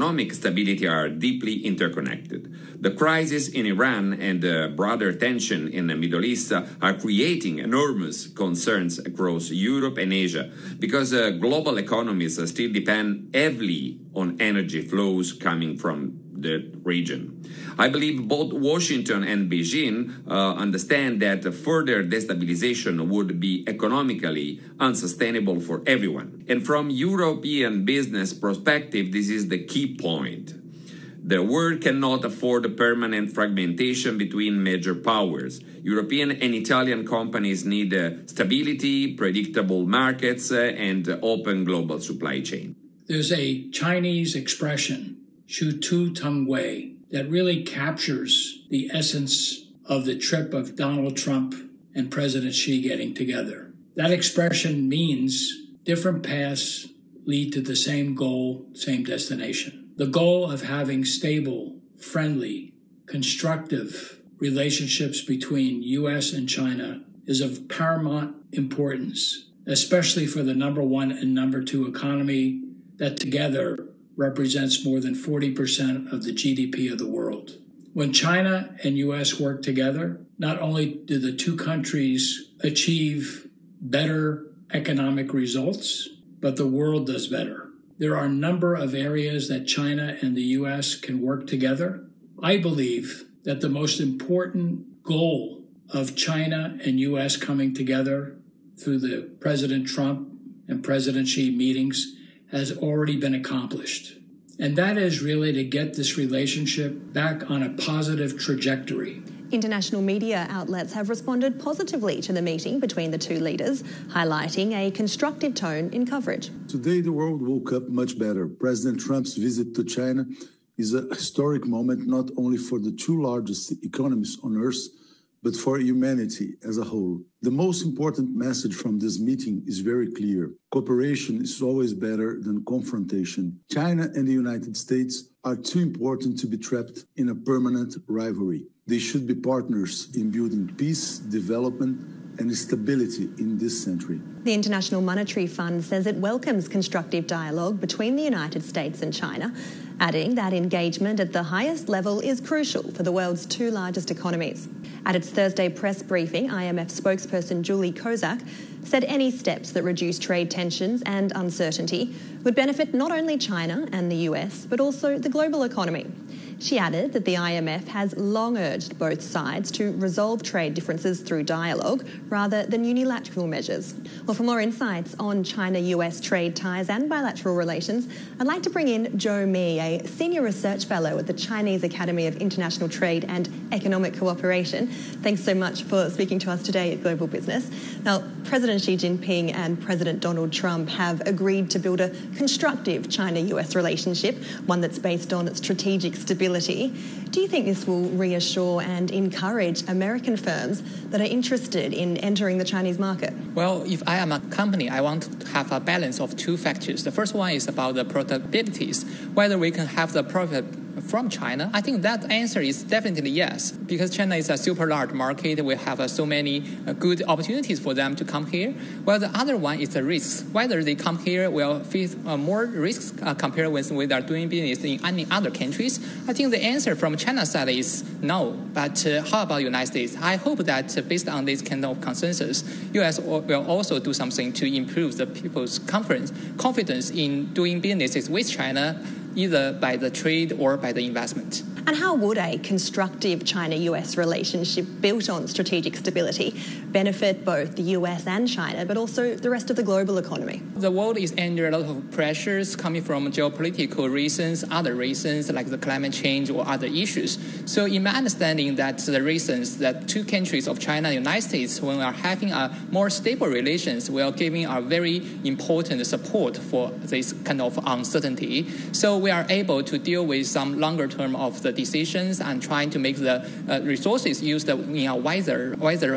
economic stability are deeply interconnected. The crisis in Iran and the broader tension in the Middle East are creating enormous concerns across Europe and Asia because global economies still depend heavily on energy flows coming from the region. I believe both Washington and Beijing understand that further destabilization would be economically unsustainable for everyone. And from European business perspective, this is the key point. The world cannot afford a permanent fragmentation between major powers. European and Italian companies need stability, predictable markets, and open global supply chain. There's a Chinese expression, 殊途同归, that really captures the essence of the trip of Donald Trump and President Xi getting together. That expression means different paths lead to the same goal, same destination. The goal of having stable, friendly, constructive relationships between U.S. and China is of paramount importance, especially for the number one and number two economy that together represents more than 40% of the GDP of the world. When China and U.S. work together, not only do the two countries achieve better economic results, but the world does better. There are a number of areas that China and the U.S. can work together. I believe that the most important goal of China and U.S. coming together through the President Trump and President Xi meetings has already been accomplished. And that is really to get this relationship back on a positive trajectory. International media outlets have responded positively to the meeting between the two leaders, highlighting a constructive tone in coverage. Today, the world woke up much better. President Trump's visit to China is a historic moment, not only for the two largest economies on earth, but for humanity as a whole. The most important message from this meeting is very clear. Cooperation is always better than confrontation. China and the United States are too important to be trapped in a permanent rivalry. They should be partners in building peace, development, and stability in this century. The International Monetary Fund says it welcomes constructive dialogue between the United States and China, adding that engagement at the highest level is crucial for the world's two largest economies. At its Thursday press briefing, IMF spokesperson Julie Kozak said any steps that reduce trade tensions and uncertainty would benefit not only China and the US, but also the global economy. She added that the IMF has long urged both sides to resolve trade differences through dialogue rather than unilateral measures. Well, for more insights on China-US trade ties and bilateral relations, I'd like to bring in Joe Mi, a senior research fellow at the Chinese Academy of International Trade and Economic Cooperation. Thanks so much for speaking to us today at Global Business. Now, President Xi Jinping and President Donald Trump have agreed to build a constructive China-US relationship, one that's based on strategic stability. Do you think this will reassure and encourage American firms that are interested in entering the Chinese market? Well, if I am a company, I want to have a balance of two factors. The first one is about the profitabilities, whether we can have the profit from China. I think that answer is definitely yes, because China is a super large market. We have so many good opportunities for them to come here. Well, the other one is the risks. Whether they come here will face more risks compared with when they are doing business in any other countries. I think the answer from China's side is no. But how about United States? I hope that based on this kind of consensus, U.S. will also do something to improve the people's confidence in doing businesses with China, either by the trade or by the investment. And how would a constructive China-US relationship built on strategic stability benefit both the US and China, but also the rest of the global economy? The world is under a lot of pressures coming from geopolitical reasons, other reasons like the climate change or other issues. So in my understanding that the reasons that two countries of China and the United States, when we are having a more stable relations, we are giving a very important support for this kind of uncertainty. So we are able to deal with some longer term of the decisions and trying to make the resources used in a wiser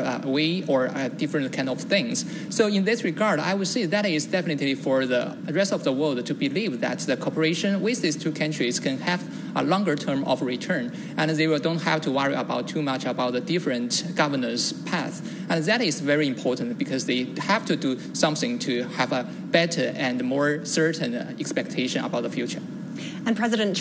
way or different kind of things. So in this regard, I would say that is definitely for the rest of the world to believe that the cooperation with these two countries can have a longer term of return, and they don't have to worry about too much about the different governance paths. And that is very important because they have to do something to have a better and more certain expectation about the future. And President